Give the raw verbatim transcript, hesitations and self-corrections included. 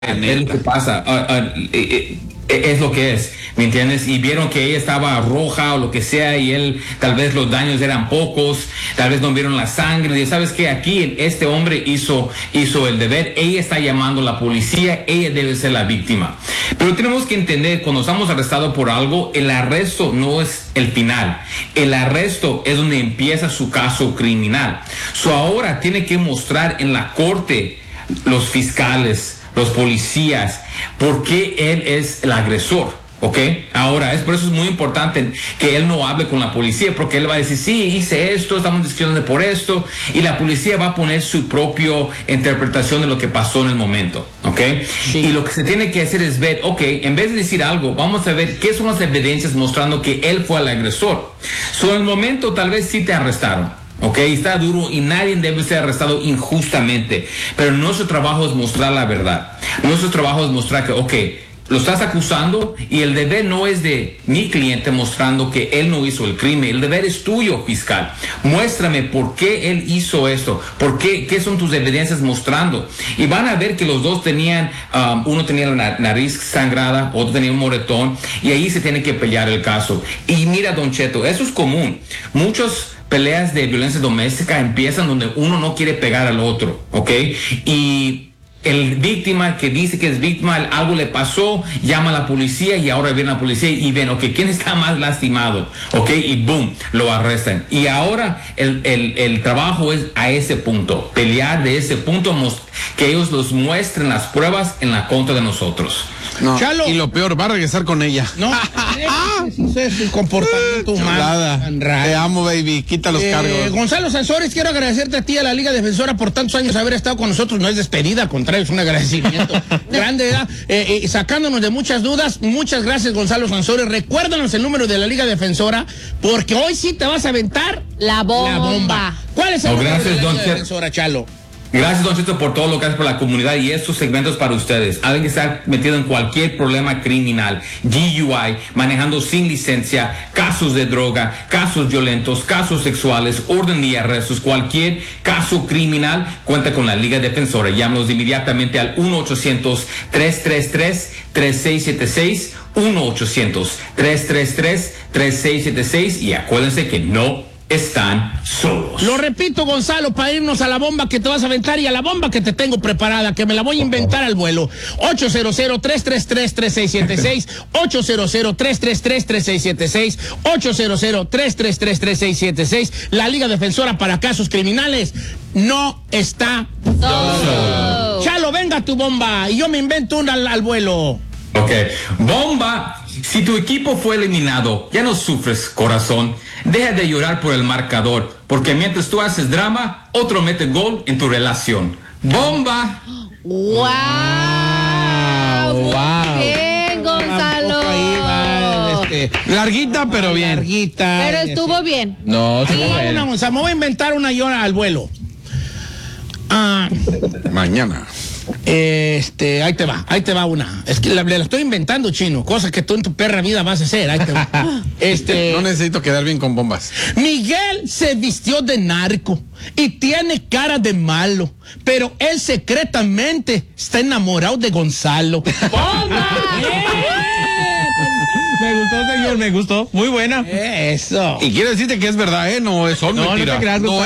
es lo que pasa. Uh, uh, eh, eh, es lo que es, ¿me entiendes? Y vieron que ella estaba roja o lo que sea y él, tal vez los daños eran pocos, tal vez no vieron la sangre. Y sabes que aquí este hombre hizo, hizo el deber. Ella está llamando a la policía, ella debe ser la víctima. Pero tenemos que entender, cuando estamos arrestados por algo, el arresto no es el final. El arresto es donde empieza su caso criminal. So ahora tiene que mostrar en la corte los fiscales, los policías, por qué él es el agresor, ¿ok? Ahora, es por eso es muy importante que él no hable con la policía, porque él va a decir, sí, hice esto, estamos discutiendo por esto, y la policía va a poner su propia interpretación de lo que pasó en el momento, ¿ok? Sí. Y lo que se tiene que hacer es ver, ok, en vez de decir algo, vamos a ver qué son las evidencias mostrando que él fue el agresor. So, en el momento, tal vez sí te arrestaron. Ok, está duro y nadie debe ser arrestado injustamente, pero nuestro trabajo es mostrar la verdad. Nuestro trabajo es mostrar que, ok, lo estás acusando y el deber no es de mi cliente mostrando que él no hizo el crimen, el deber es tuyo, fiscal. Muéstrame por qué él hizo esto, por qué, qué son tus evidencias mostrando. Y van a ver que los dos tenían, um, uno tenía la nariz sangrada, otro tenía un moretón, y ahí se tiene que pelear el caso. Y mira, Don Cheto, eso es común. Muchos peleas de violencia doméstica empiezan donde uno no quiere pegar al otro, ¿ok? Y el víctima que dice que es víctima, algo le pasó, llama a la policía y ahora viene la policía y ven, ok, ¿quién está más lastimado? Ok, y boom, lo arrestan. Y ahora el, el, el trabajo es a ese punto, pelear de ese punto, que ellos los muestren las pruebas en la contra de nosotros. No. Chalo. Y lo peor, va a regresar con ella. No, ese es el comportamiento humano. Te amo, baby. Quita los eh, cargos. Gonzalo Sansores, quiero agradecerte a ti, a la Liga Defensora, por tantos años haber estado con nosotros. No es despedida, al contrario, es un agradecimiento grande, ¿verdad? Eh, eh, sacándonos de muchas dudas. Muchas gracias, Gonzalo Sansores. Recuérdanos el número de la Liga Defensora, porque hoy sí te vas a aventar la bomba. La bomba. ¿Cuál es el oh, número gracias, de la Liga don Defensora, Chalo? Gracias, Don Cheto, por todo lo que haces por la comunidad y estos segmentos para ustedes. Alguien que está metido en cualquier problema criminal, D U I, manejando sin licencia, casos de droga, casos violentos, casos sexuales, orden de arrestos, cualquier caso criminal, cuenta con la Liga Defensora. Llámenos inmediatamente al uno ochocientos, tres tres tres, tres seis siete seis, uno ochocientos, tres tres tres, tres seis siete seis, y acuérdense que no están solos. Lo repito, Gonzalo, para irnos a la bomba que te vas a aventar y a la bomba que te tengo preparada, que me la voy a inventar al vuelo. ocho cero cero, tres tres tres, tres seis siete seis, ocho cero cero, tres tres tres, tres seis siete seis, ocho cero cero, tres tres tres, tres seis siete seis. La Liga Defensora para Casos Criminales no está solo. Chalo, venga tu bomba y yo me invento una al, al vuelo. Ok, bomba. Si tu equipo fue eliminado, ya no sufres, corazón. Deja de llorar por el marcador, porque mientras tú haces drama, otro mete gol en tu relación. ¡Bomba! ¡Wow! ¡Wow! Bien, Gonzalo. Va, este, larguita, pero bien. Larguita. Pero estuvo este. bien. No, estuvo bien. Una, Gonzalo, me voy a inventar una llora al vuelo. Ah, mañana. Este, ahí te va, ahí te va una. Es que la, la estoy inventando, Chino, cosa que tú en tu perra vida vas a hacer. Ahí te va. Este, no necesito quedar bien con bombas. Miguel se vistió de narco y tiene cara de malo, pero él secretamente está enamorado de Gonzalo. ¡Bomba! Me gustó, señor, me gustó. Muy buena. Eso. Y quiero decirte que es verdad, ¿eh? No, son no, mentiras. No te creas, no